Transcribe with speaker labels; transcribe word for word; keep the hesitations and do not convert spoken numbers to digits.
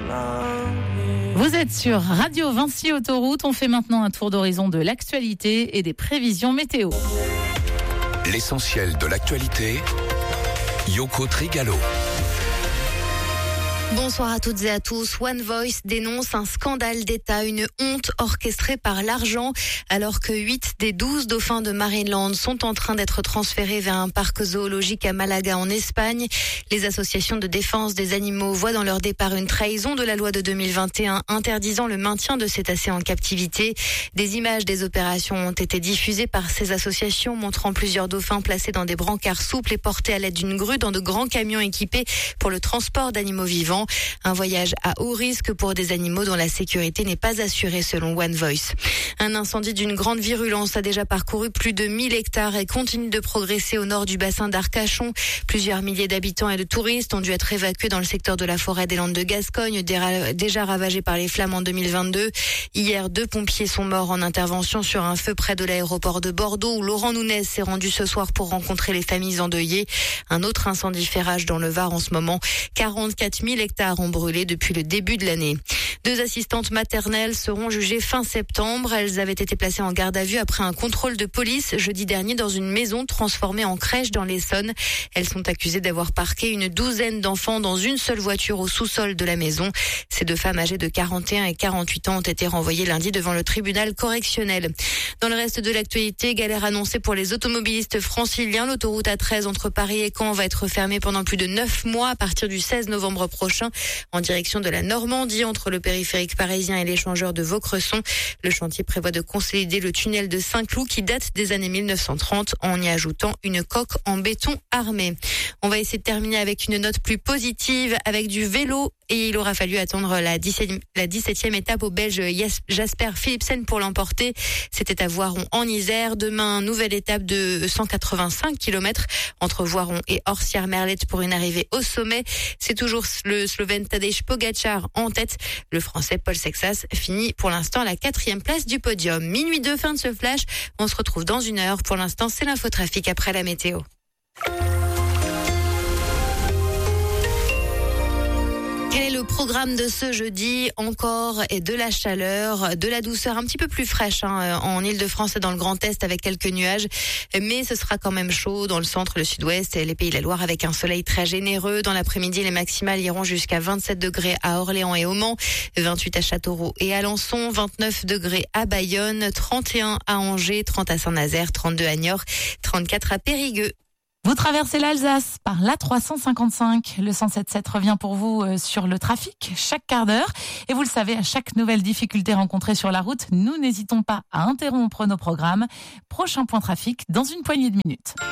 Speaker 1: Vous êtes sur Radio Vinci Autoroute. On fait maintenant un tour d'horizon de l'actualité et des prévisions météo.
Speaker 2: L'essentiel de l'actualité, Yoko Trigalo.
Speaker 3: Bonsoir à toutes et à tous. One Voice dénonce un scandale d'État, une honte orchestrée par l'argent, alors que huit des douze dauphins de Marineland sont en train d'être transférés vers un parc zoologique à Malaga en Espagne. Les associations de défense des animaux voient dans leur départ une trahison de la loi de deux mille vingt et un interdisant le maintien de cétacés en captivité. Des images des opérations ont été diffusées par ces associations, montrant plusieurs dauphins placés dans des brancards souples et portés à l'aide d'une grue dans de grands camions équipés pour le transport d'animaux vivants. Un voyage à haut risque pour des animaux dont la sécurité n'est pas assurée selon One Voice. Un incendie d'une grande virulence a déjà parcouru plus de mille hectares et continue de progresser au nord du bassin d'Arcachon. Plusieurs milliers d'habitants et de touristes ont dû être évacués dans le secteur de la forêt des Landes de Gascogne, déjà ravagé par les flammes en deux mille vingt-deux. Hier, deux pompiers sont morts en intervention sur un feu près de l'aéroport de Bordeaux où Laurent Nunez s'est rendu ce soir pour rencontrer les familles endeuillées. Un autre incendie fait rage dans le Var en ce moment. quarante-quatre mille hectares ont brûlé depuis le début de l'année. Deux assistantes maternelles seront jugées fin septembre. Elles avaient été placées en garde à vue après un contrôle de police jeudi dernier dans une maison transformée en crèche dans l'Essonne. Elles sont accusées d'avoir parqué une douzaine d'enfants dans une seule voiture au sous-sol de la maison. Ces deux femmes âgées de quarante et un et quarante-huit ans ont été renvoyées lundi devant le tribunal correctionnel. Dans le reste de l'actualité, galère annoncée pour les automobilistes franciliens. L'autoroute A treize entre Paris et Caen va être fermée pendant plus de neuf mois à partir du seize novembre prochain en direction de la Normandie entre le périphérique parisien et l'échangeur de Vaucresson. Le chantier prévoit de consolider le tunnel de Saint-Cloud qui date des années mille neuf cent trente en y ajoutant une coque en béton armé. On va essayer de terminer avec une note plus positive avec du vélo et il aura fallu attendre la dix-septième étape au Belge Jasper Philipsen pour l'emporter. C'était à Voiron en Isère. Demain, nouvelle étape de cent quatre-vingt-cinq kilomètres entre Voiron et Orsières-Merlette pour une arrivée au sommet. C'est toujours le Slovène Tadej Pogačar en tête. Le Français Paul Sexas finit pour l'instant à la quatrième place du podium. Minuit deux, fin de ce flash. On se retrouve dans une heure. Pour l'instant, c'est l'infotrafic après la météo. Quel est le programme de ce jeudi? Encore et de la chaleur, de la douceur un petit peu plus fraîche hein, en Ile-de-France et dans le Grand Est avec quelques nuages. Mais ce sera quand même chaud dans le centre, le sud-ouest et les Pays de la Loire avec un soleil très généreux. Dans l'après-midi, les maximales iront jusqu'à vingt-sept degrés à Orléans et au Mans, vingt-huit à Châteauroux et à Alençon, vingt-neuf degrés à Bayonne, trente et un à Angers, trente à Saint-Nazaire, trente-deux à Niort, trente-quatre à Périgueux.
Speaker 1: Vous traversez l'Alsace par l'A trois cent cinquante-cinq. Le cent sept sept revient pour vous sur le trafic chaque quart d'heure. Et vous le savez, à chaque nouvelle difficulté rencontrée sur la route, nous n'hésitons pas à interrompre nos programmes. Prochain point trafic dans une poignée de minutes.